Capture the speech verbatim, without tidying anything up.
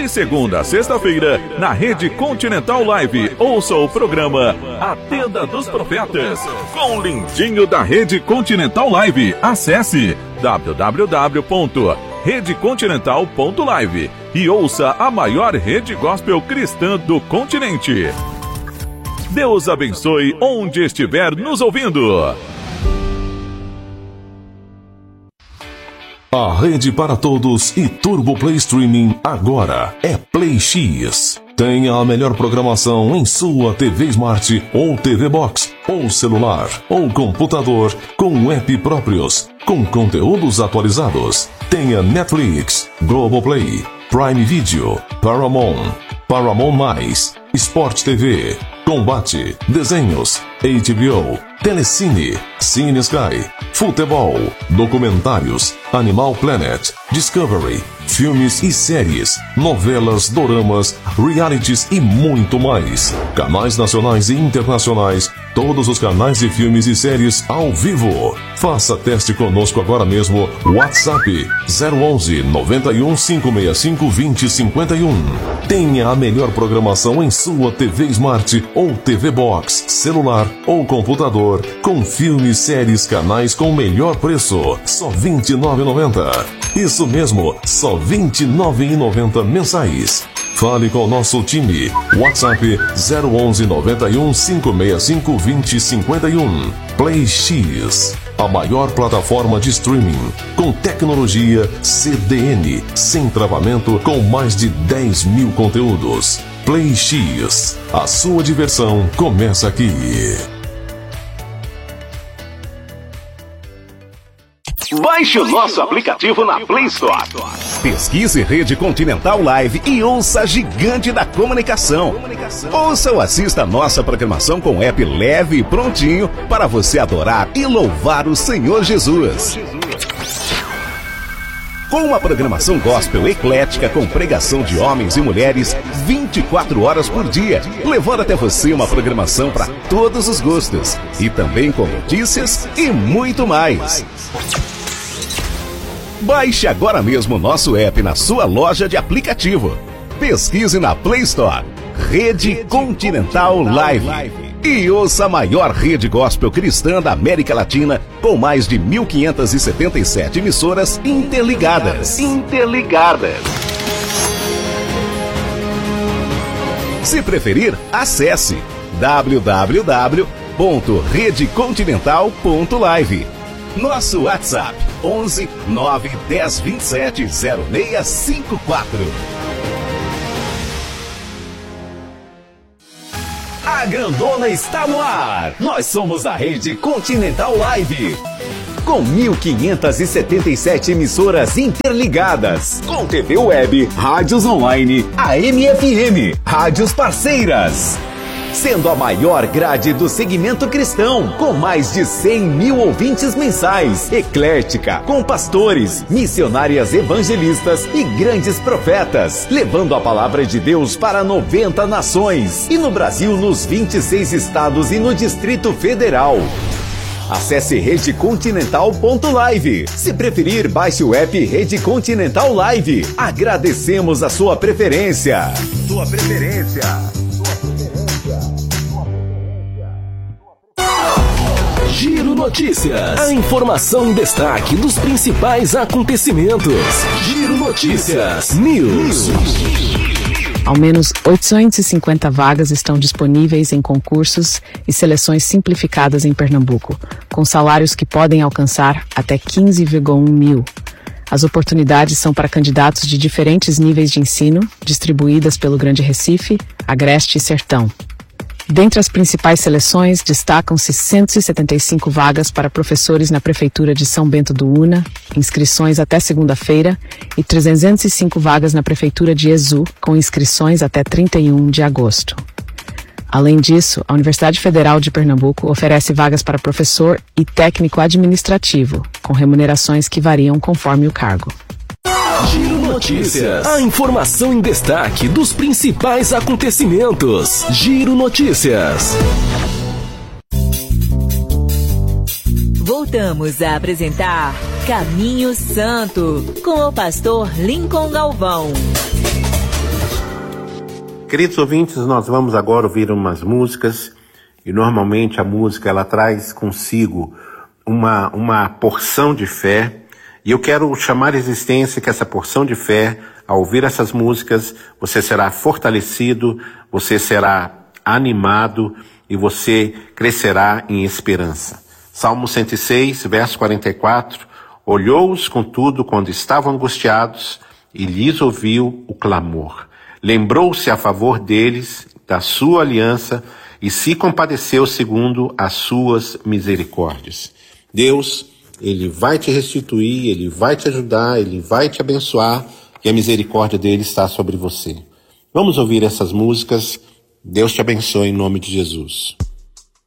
De segunda a sexta-feira, na Rede Continental Live, ouça o programa A Tenda dos Profetas, com o lindinho da Rede Continental Live. Acesse w w w ponto rede continental ponto live e ouça a maior rede gospel cristã do continente. Deus abençoe onde estiver nos ouvindo. A rede para todos e Turbo Play Streaming agora é Play X. Tenha a melhor programação em sua T V Smart ou T V Box, ou celular, ou computador, com app próprios, com conteúdos atualizados. Tenha Netflix, Globoplay, Prime Video, Paramount, Paramount Mais, Sport T V, Combate, Desenhos, H B O, Telecine, Cine Sky, Futebol, Documentários, Animal Planet, Discovery, filmes e séries, novelas, doramas, realities e muito mais. Canais nacionais e internacionais, todos os canais de filmes e séries ao vivo. Faça teste conosco agora mesmo. WhatsApp zero onze, noventa e um, cinco seis cinco, vinte, cinquenta e um. Tenha a melhor programação em sua T V Smart ou T V Box, celular ou computador, com filmes, séries, canais com melhor preço. Só vinte e nove reais e noventa centavos. Isso mesmo, só vinte e nove reais e noventa centavos mensais. Fale com o nosso time. WhatsApp zero onze, noventa e um, cinco seis cinco, vinte, cinquenta e um. Play X, a maior plataforma de streaming com tecnologia C D N, sem travamento, com mais de dez mil conteúdos. Play X, a sua diversão começa aqui. Baixe o nosso aplicativo na Play Store. Pesquise Rede Continental Live e ouça a gigante da comunicação. Ouça ou assista a nossa programação com app leve e prontinho para você adorar e louvar o Senhor Jesus. Com uma programação gospel eclética com pregação de homens e mulheres vinte e quatro horas por dia, levando até você uma programação para todos os gostos. E também com notícias e muito mais. Baixe agora mesmo o nosso app na sua loja de aplicativo. Pesquise na Play Store Rede Continental Live e ouça a maior rede gospel cristã da América Latina, com mais de mil quinhentas e setenta e sete emissoras interligadas. Interligadas. Se preferir, acesse w w w ponto rede continental ponto live. Nosso WhatsApp onze, nove, dez, vinte e sete, zero seis cinco quatro. A grandona está no ar. Nós somos a Rede Continental Live, com mil quinhentas e setenta e sete emissoras interligadas, com T V web, rádios online, A M F M, rádios parceiras, sendo a maior grade do segmento cristão, com mais de cem mil ouvintes mensais, eclética, com pastores, missionárias evangelistas e grandes profetas, levando a palavra de Deus para noventa nações, e no Brasil nos vinte e seis estados e no Distrito Federal. Acesse rede continental ponto live. Se preferir, baixe o app Rede Continental Live. Agradecemos a sua preferência. Sua preferência. Giro Notícias. A informação em destaque dos principais acontecimentos. Giro Notícias. News. Ao menos oitocentas e cinquenta vagas estão disponíveis em concursos e seleções simplificadas em Pernambuco, com salários que podem alcançar até quinze vírgula um mil. As oportunidades são para candidatos de diferentes níveis de ensino, distribuídas pelo Grande Recife, Agreste e Sertão. Dentre as principais seleções, destacam-se cento e setenta e cinco vagas para professores na Prefeitura de São Bento do Una, inscrições até segunda-feira, e trezentas e cinco vagas na Prefeitura de Ezu, com inscrições até trinta e um de agosto. Além disso, a Universidade Federal de Pernambuco oferece vagas para professor e técnico administrativo, com remunerações que variam conforme o cargo. Giro Notícias. A informação em destaque dos principais acontecimentos. Giro Notícias. Voltamos a apresentar Caminho Santo, com o pastor Lincoln Galvão. Queridos ouvintes, nós vamos agora ouvir umas músicas e normalmente a música ela traz consigo uma, uma porção de fé e eu quero chamar a existência que essa porção de fé, ao ouvir essas músicas, você será fortalecido, você será animado e você crescerá em esperança. Salmo cento e seis, verso quarenta e quatro, olhou-os contudo quando estavam angustiados e lhes ouviu o clamor. Lembrou-se a favor deles da sua aliança e se compadeceu segundo as suas misericórdias. Deus, Ele vai te restituir, Ele vai te ajudar, Ele vai te abençoar e a misericórdia dele está sobre você. Vamos ouvir essas músicas. Deus te abençoe em nome de Jesus.